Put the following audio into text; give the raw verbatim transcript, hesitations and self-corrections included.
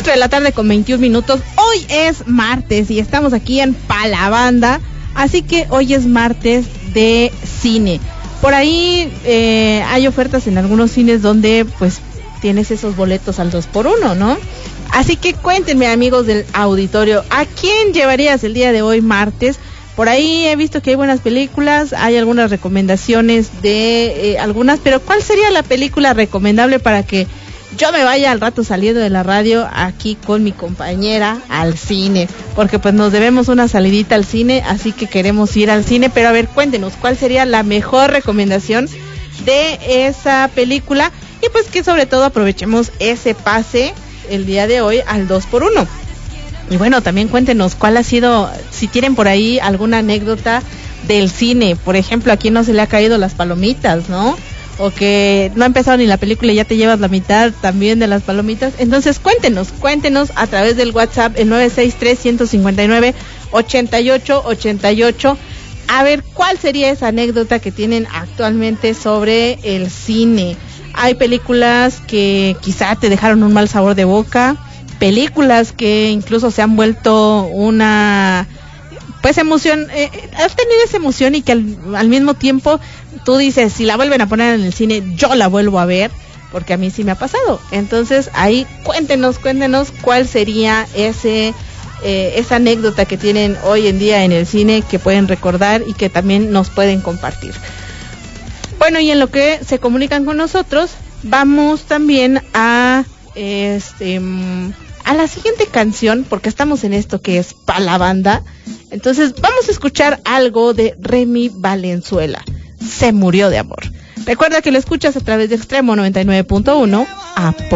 cuatro de la tarde con veintiún minutos. Hoy es martes y estamos aquí en Palabanda. Así que hoy es martes de cine. Por ahí eh, hay ofertas en algunos cines donde pues tienes esos boletos al dos por uno, ¿no? Así que cuéntenme, amigos del auditorio, ¿a quién llevarías el día de hoy martes? Por ahí he visto que hay buenas películas, hay algunas recomendaciones de eh, algunas, pero ¿cuál sería la película recomendable para que yo me vaya al rato saliendo de la radio aquí con mi compañera al cine? Porque pues nos debemos una salidita al cine, así que queremos ir al cine. Pero a ver, cuéntenos, ¿cuál sería la mejor recomendación de esa película? Y pues que sobre todo aprovechemos ese pase el día de hoy al dos por uno. Y bueno, también cuéntenos cuál ha sido, si tienen por ahí alguna anécdota del cine. Por ejemplo, a quién no se le ha caído las palomitas, ¿no? O que no ha empezado ni la película y ya te llevas la mitad también de las palomitas. Entonces cuéntenos, cuéntenos a través del WhatsApp, el nueve seis tres, uno cinco nueve, ocho ocho ocho ocho. A ver, ¿cuál sería esa anécdota que tienen actualmente sobre el cine? Hay películas que quizá te dejaron un mal sabor de boca, películas que incluso se han vuelto una... pues emoción, eh, has tenido esa emoción y que al, al mismo tiempo tú dices, si la vuelven a poner en el cine, yo la vuelvo a ver, porque a mí sí me ha pasado. Entonces ahí cuéntenos, cuéntenos cuál sería ese eh, esa anécdota que tienen hoy en día en el cine, que pueden recordar y que también nos pueden compartir. Bueno, y en lo que se comunican con nosotros, vamos también a este... a la siguiente canción, porque estamos en esto que es Palabanda. Entonces vamos a escuchar algo de Remy Valenzuela, Se murió de amor. Recuerda que lo escuchas a través de Extremo noventa y nueve punto uno. A